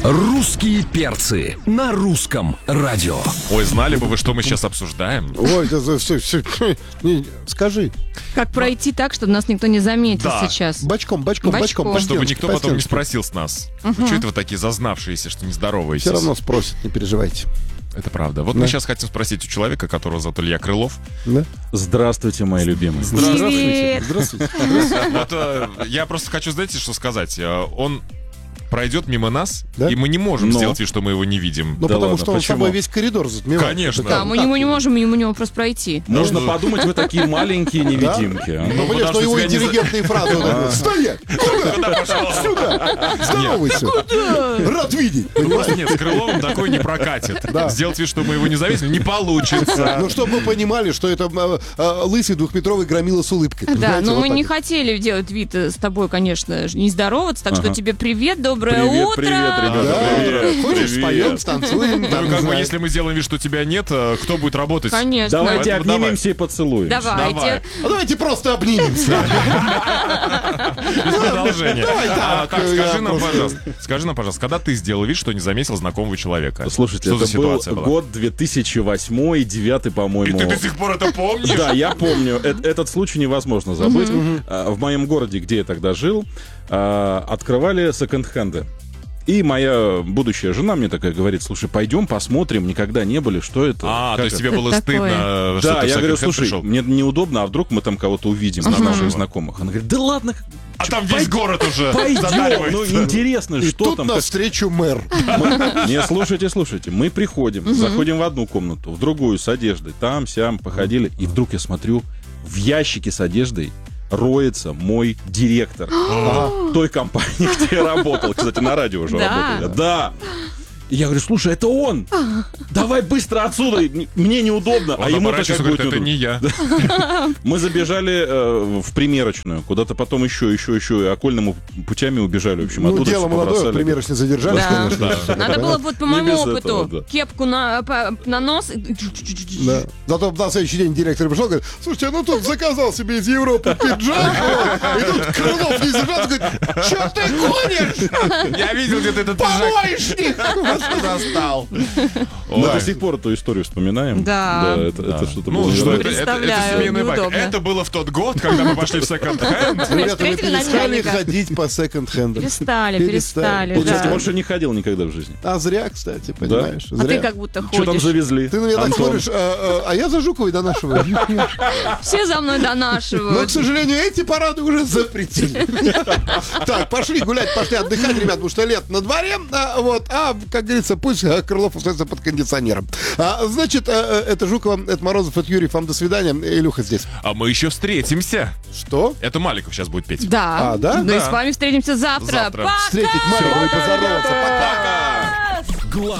Русские перцы на русском радио. Ой, знали бы вы, что мы сейчас обсуждаем? Ой, это все. Скажи. Как пройти так, чтобы нас никто не заметил Да. сейчас? Бочком. Чтобы никто потом не спросил с нас. Что это вы такие зазнавшиеся, что не здороваетесь? Все равно спросят, не переживайте. Это правда. Вот мы сейчас хотим спросить у человека, которого зовут Илья Крылов. Да? Здравствуйте, мои любимые. Привет. Здравствуйте. Вот я просто хочу, знаете, что сказать? Он пройдет мимо нас, Да? и мы не можем Но. сделать вид, что мы его не видим. Ну, Да потому ладно, что он с почему? собой весь коридор затмевает. Конечно. Да, мы не можем мимо него просто пройти. Можно подумать, вы такие маленькие невидимки. а? Ну, понимаешь, потому но его что тебя не интеллигентные фразы. вот так вот, Стоять! Куда? Сюда! Здоровайся! Рад видеть! Просто нет, с Крыловым такой не прокатит. Да. Сделать вид, что мы его не заметили, не получится. Ну, чтобы вы понимали, что это лысый двухметровый громила с улыбкой. Да, Понимаете, но вот мы так не вот. хотели делать вид с тобой, конечно, не здороваться, так что тебе привет, доброе Привет, утро. привет, ребята. Да, Привет, хочешь, привет. споем, станцуем. Ну, там, как не бы, знаю. если мы сделаем вид, что тебя нет, кто будет работать? Конечно. Давайте Поэтому обнимемся и поцелуем. Давайте. А давайте просто обнимемся. Без продолжения. так, Так, я скажи нам, пожалуйста, когда ты сделал вид, что не заметил знакомого человека? Слушайте, что за это был ситуация была? год 2008 и 2009, И по-моему. ты до сих пор это помнишь? Да, я помню. Этот случай невозможно забыть. В моем городе, где я тогда жил, открывали секонд-хенды. И моя будущая жена мне такая говорит: слушай, пойдем посмотрим, никогда не были, что это? А, как то есть это?» тебе было Что стыдно, что Да, ты в я говорю, секонд-хенд слушай, пришел? мне неудобно, а вдруг мы там кого-то увидим, наших знакомых. Она говорит: да ладно, А там весь город уже пойдем, ну затаривается. интересно, И что тут там. навстречу мэр. Не, слушайте, мы приходим, заходим в одну комнату, в другую с одеждой, там, сям, походили, и вдруг я смотрю, в ящике с одеждой роется мой директор той компании, где я работал. Кстати, на радио уже Да. работал. Да. И я говорю: слушай, это он! Давай быстро отсюда! Мне неудобно, а Он ему-то оборачивается как и будет говорит, это неудобно. не я. Мы забежали в примерочную, куда-то потом еще, и окольными путями убежали. В общем, Ну, оттуда дело всё молодое, побросали. примерочно задержались, Да. конечно. Надо было вот по моему без опыту этого, да. кепку на нос. Да. Зато на следующий день директор пришел и говорит: слушайте, ну тут заказал себе из Европы пиджак, вот, и тут Крылов не сдержался, говорит: что ты гонишь? Я видел где-то этот пиджак. Помоечник! Вас застал. Мы до сих пор эту историю вспоминаем. Да. Это что-то Ну, было что невероятно. это Представляю, семейный баг. неудобно. Это было в тот год, когда мы пошли в секонд-хенд. Ребята, мы встретили перестали начальника. ходить по секонд-хендам. Перестали, Вот, да. кстати, больше не ходил никогда в жизни. А зря, кстати, понимаешь? А ты Зря. как будто Что там ходишь. завезли? Ты на меня так Антон? смотришь, а я за Жуковой донашиваю. Все за мной Но, к донашивают. сожалению, эти парады уже запретили. Так, пошли гулять, пошли отдыхать, ребят, потому что лет на дворе. Как говорится, пусть Крылов остается под кондиционером. Значит, это Жукова, это Морозов, это Юрьев. Вам до свидания. Илюха здесь. А мы еще встретимся. Что? Это Маликов сейчас будет петь. Да. А, да? Ну и Да. с вами встретимся завтра. Завтра. Пока! Встретить Марию и поздороваться. Пока.